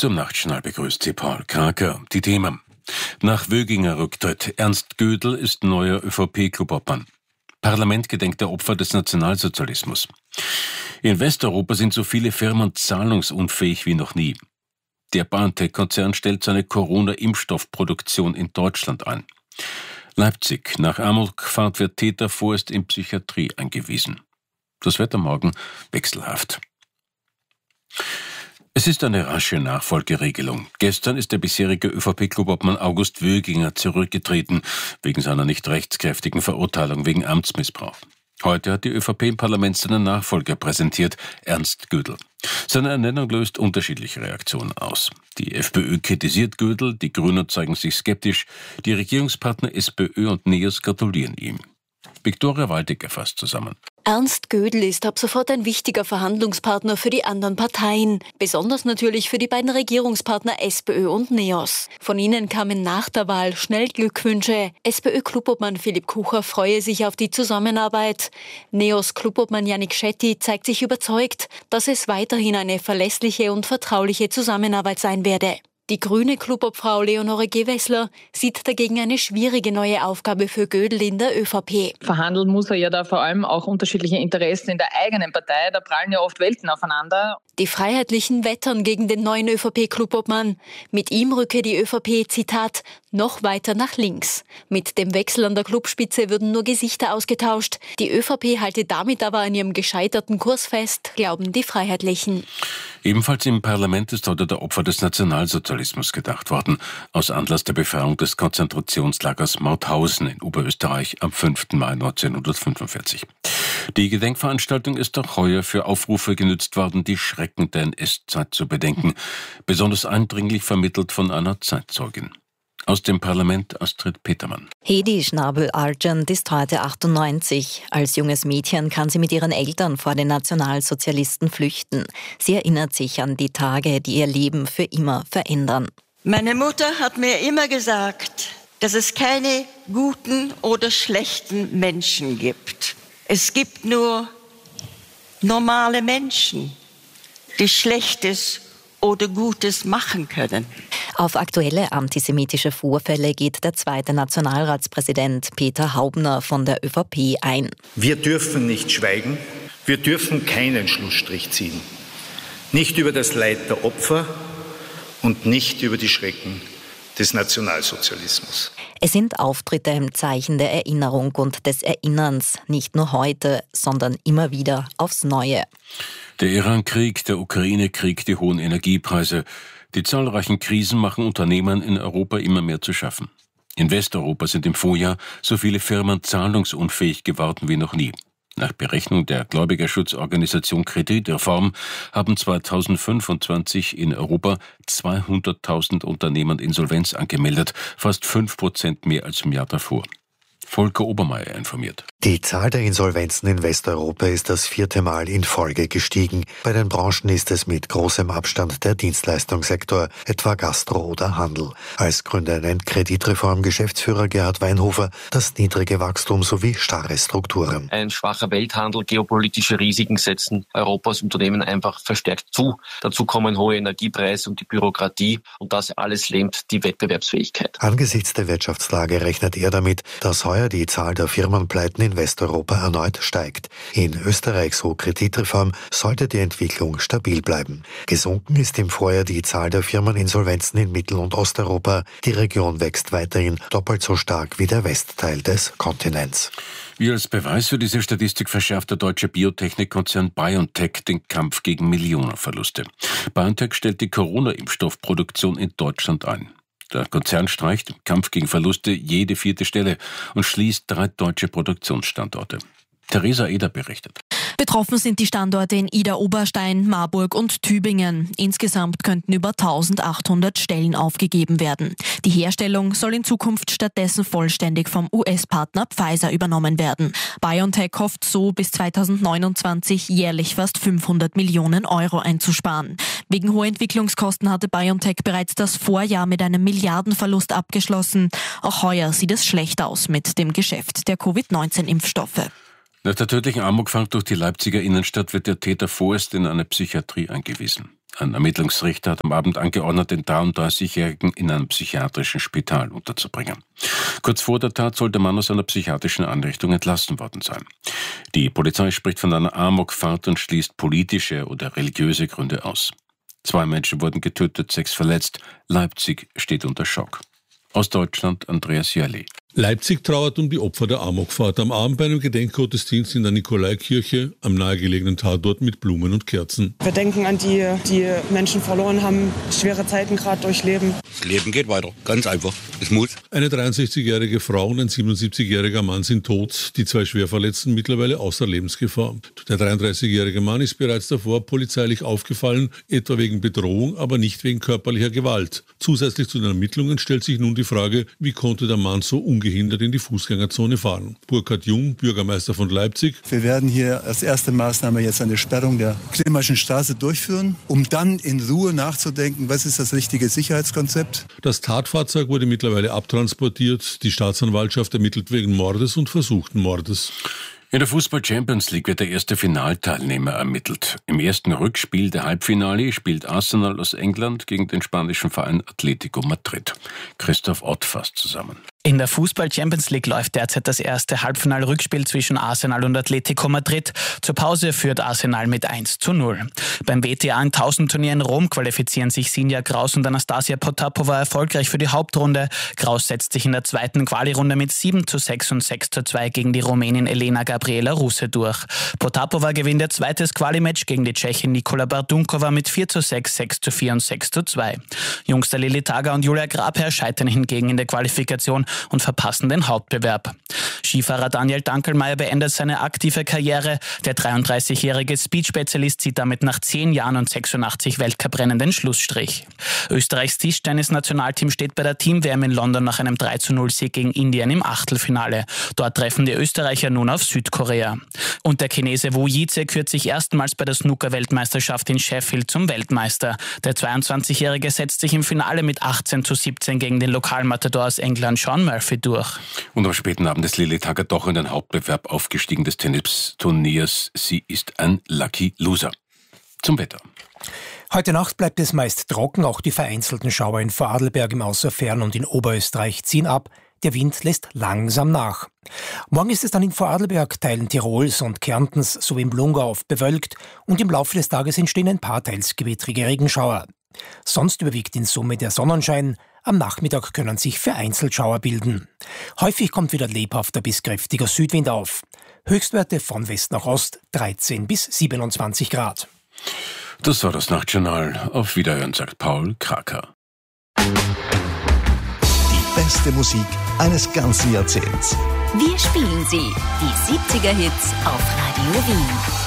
Zum Nachtschnall begrüßt Sie Paul Kraker. Die Themen: Nach Wöginger Rücktritt. Ernst Gödel ist neuer ÖVP-Clubobmann. Parlament gedenkt der Opfer des Nationalsozialismus. In Westeuropa sind so viele Firmen zahlungsunfähig wie noch nie. Der BioNTech-Konzern stellt seine Corona-Impfstoffproduktion in Deutschland ein. Leipzig. Nach Amokfahrt wird Täter vorerst in Psychiatrie eingewiesen. Das Wetter morgen wechselhaft. Es ist eine rasche Nachfolgeregelung. Gestern ist der bisherige ÖVP-Clubobmann August Wöginger zurückgetreten, wegen seiner nicht rechtskräftigen Verurteilung wegen Amtsmissbrauch. Heute hat die ÖVP im Parlament seinen Nachfolger präsentiert, Ernst Gödel. Seine Ernennung löst unterschiedliche Reaktionen aus. Die FPÖ kritisiert Gödel, die Grünen zeigen sich skeptisch, die Regierungspartner SPÖ und NEOS gratulieren ihm. Viktoria Waldecker fasst zusammen. Ernst Gödel ist ab sofort ein wichtiger Verhandlungspartner für die anderen Parteien. Besonders natürlich für die beiden Regierungspartner SPÖ und NEOS. Von ihnen kamen nach der Wahl schnell Glückwünsche. SPÖ-Clubobmann Philipp Kucher freue sich auf die Zusammenarbeit. NEOS-Clubobmann Jannik Shetty zeigt sich überzeugt, dass es weiterhin eine verlässliche und vertrauliche Zusammenarbeit sein werde. Die grüne Clubobfrau Leonore Gewessler sieht dagegen eine schwierige neue Aufgabe für Gödel in der ÖVP. Verhandeln muss er ja da vor allem auch unterschiedliche Interessen in der eigenen Partei. Da prallen ja oft Welten aufeinander. Die Freiheitlichen wettern gegen den neuen ÖVP-Clubobmann. Mit ihm rücke die ÖVP, Zitat, noch weiter nach links. Mit dem Wechsel an der Clubspitze würden nur Gesichter ausgetauscht. Die ÖVP halte damit aber an ihrem gescheiterten Kurs fest, glauben die Freiheitlichen. Ebenfalls im Parlament ist heute der Opfer des Nationalsozialismus gedacht worden, aus Anlass der Befreiung des Konzentrationslagers Mauthausen in Oberösterreich am 5. Mai 1945. Die Gedenkveranstaltung ist auch heuer für Aufrufe genützt worden, die Schrecken der NS-Zeit zu bedenken, besonders eindringlich vermittelt von einer Zeitzeugin. Aus dem Parlament Astrid Petermann. Hedi Schnabel-Argent ist heute 98. Als junges Mädchen kann sie mit ihren Eltern vor den Nationalsozialisten flüchten. Sie erinnert sich an die Tage, die ihr Leben für immer verändern. Meine Mutter hat mir immer gesagt, dass es keine guten oder schlechten Menschen gibt. Es gibt nur normale Menschen, die Schlechtes oder Gutes machen können. Auf aktuelle antisemitische Vorfälle geht der zweite Nationalratspräsident Peter Haubner von der ÖVP ein. Wir dürfen nicht schweigen, wir dürfen keinen Schlussstrich ziehen. Nicht über das Leid der Opfer und nicht über die Schrecken des Nationalsozialismus. Es sind Auftritte im Zeichen der Erinnerung und des Erinnerns, nicht nur heute, sondern immer wieder aufs Neue. Der Iran-Krieg, der Ukraine-Krieg, die hohen Energiepreise, die zahlreichen Krisen machen Unternehmern in Europa immer mehr zu schaffen. In Westeuropa sind im Vorjahr so viele Firmen zahlungsunfähig geworden wie noch nie. Nach Berechnung der Gläubigerschutzorganisation Kreditreform haben 2025 in Europa 200.000 Unternehmen Insolvenz angemeldet, fast 5% mehr als im Jahr davor. Volker Obermeier informiert. Die Zahl der Insolvenzen in Westeuropa ist das 4. Mal in Folge gestiegen. Bei den Branchen ist es mit großem Abstand der Dienstleistungssektor, etwa Gastro oder Handel. Als Gründer nennt Kreditreform-Geschäftsführer Gerhard Weinhofer das niedrige Wachstum sowie starre Strukturen. Ein schwacher Welthandel, geopolitische Risiken setzen Europas Unternehmen einfach verstärkt zu. Dazu kommen hohe Energiepreise und die Bürokratie und das alles lähmt die Wettbewerbsfähigkeit. Angesichts der Wirtschaftslage rechnet er damit, dass heuer die Zahl der Firmenpleiten in Westeuropa erneut steigt. In Österreich, so Kreditreform, sollte die Entwicklung stabil bleiben. Gesunken ist im Vorjahr die Zahl der Firmeninsolvenzen in Mittel- und Osteuropa. Die Region wächst weiterhin doppelt so stark wie der Westteil des Kontinents. Wie als Beweis für diese Statistik verschärft der deutsche Biotechnikkonzern BioNTech den Kampf gegen Millionenverluste. BioNTech stellt die Corona-Impfstoffproduktion in Deutschland ein. Der Konzern streicht im Kampf gegen Verluste jede 4. Stelle und schließt 3 deutsche Produktionsstandorte. Theresa Eder berichtet. Betroffen sind die Standorte in Idar-Oberstein, Marburg und Tübingen. Insgesamt könnten über 1800 Stellen aufgegeben werden. Die Herstellung soll in Zukunft stattdessen vollständig vom US-Partner Pfizer übernommen werden. BioNTech hofft so, bis 2029 jährlich fast 500 Millionen Euro einzusparen. Wegen hoher Entwicklungskosten hatte BioNTech bereits das Vorjahr mit einem Milliardenverlust abgeschlossen. Auch heuer sieht es schlecht aus mit dem Geschäft der Covid-19-Impfstoffe. Nach der tödlichen Amokfahrt durch die Leipziger Innenstadt wird der Täter vorerst in eine Psychiatrie eingewiesen. Ein Ermittlungsrichter hat am Abend angeordnet, den 33-Jährigen in einem psychiatrischen Spital unterzubringen. Kurz vor der Tat soll der Mann aus einer psychiatrischen Einrichtung entlassen worden sein. Die Polizei spricht von einer Amokfahrt und schließt politische oder religiöse Gründe aus. 2 Menschen wurden getötet, 6 verletzt. Leipzig steht unter Schock. Aus Deutschland Andreas Jörli. Leipzig trauert um die Opfer der Amokfahrt am Abend bei einem Gedenkgottesdienst in der Nikolaikirche am nahegelegenen Tatort mit Blumen und Kerzen. Wir denken an die Menschen verloren haben, schwere Zeiten gerade durchleben. Das Leben geht weiter, ganz einfach. Es muss. Eine 63-jährige Frau und ein 77-jähriger Mann sind tot, die 2 Schwerverletzten mittlerweile außer Lebensgefahr. Der 33-jährige Mann ist bereits davor polizeilich aufgefallen, etwa wegen Bedrohung, aber nicht wegen körperlicher Gewalt. Zusätzlich zu den Ermittlungen stellt sich nun die Frage, wie konnte der Mann so ungehindert in die Fußgängerzone fahren. Burkhard Jung, Bürgermeister von Leipzig. Wir werden hier als erste Maßnahme jetzt eine Sperrung der Klimaschen Straße durchführen, um dann in Ruhe nachzudenken, was ist das richtige Sicherheitskonzept. Das Tatfahrzeug wurde mittlerweile abtransportiert. Die Staatsanwaltschaft ermittelt wegen Mordes und versuchten Mordes. In der Fußball-Champions League wird der erste Finalteilnehmer ermittelt. Im ersten Rückspiel der Halbfinale spielt Arsenal aus England gegen den spanischen Verein Atletico Madrid. Christoph Ott fasst zusammen. In der Fußball-Champions League läuft derzeit das erste Halbfinal-Rückspiel zwischen Arsenal und Atletico Madrid. Zur Pause führt Arsenal mit 1:0. Beim WTA 1000-Turnier in Rom qualifizieren sich Sinja Graus und Anastasia Potapova erfolgreich für die Hauptrunde. Graus setzt sich in der zweiten Quali-Runde mit 7:6 und 6:2 gegen die Rumänin Elena Gabriela Ruse durch. Potapova gewinnt ihr zweites Quali-Match gegen die Tschechin Nikola Bardunkova mit 4:6, 6:4 und 6:2. Jungster Lili Tager und Julia Grabherr scheitern hingegen in der Qualifikation und verpassen den Hauptbewerb. Skifahrer Daniel Dankelmeier beendet seine aktive Karriere. Der 33-jährige Speed-Spezialist zieht damit nach 10 Jahren und 86 Weltcuprennen den Schlussstrich. Österreichs Tischtennis-Nationalteam steht bei der Team-WM in London nach einem 3:0-Sieg gegen Indien im Achtelfinale. Dort treffen die Österreicher nun auf Südkorea. Und der Chinese Wu Yize kürt sich erstmals bei der Snooker-Weltmeisterschaft in Sheffield zum Weltmeister. Der 22-jährige setzt sich im Finale mit 18:17 gegen den Lokalmatador aus England Sean Murphy durch. Und am späten Abend ist Lili Tager doch in den Hauptbewerb aufgestiegen des Tennisturniers. Sie ist ein Lucky Loser. Zum Wetter. Heute Nacht bleibt es meist trocken, auch die vereinzelten Schauer in Vorarlberg im Außerfern und in Oberösterreich ziehen ab. Der Wind lässt langsam nach. Morgen ist es dann in Vorarlberg, Teilen Tirols und Kärntens sowie im Blungauf bewölkt und im Laufe des Tages entstehen ein paar teils gewittrige Regenschauer. Sonst überwiegt in Summe der Sonnenschein. Am Nachmittag können sich vereinzelt Schauer bilden. Häufig kommt wieder lebhafter bis kräftiger Südwind auf. Höchstwerte von West nach Ost 13 bis 27 Grad. Das war das Nachtjournal. Auf Wiederhören, sagt Paul Kraker. Die beste Musik eines ganzen Jahrzehnts. Wir spielen sie, die 70er-Hits auf Radio Wien.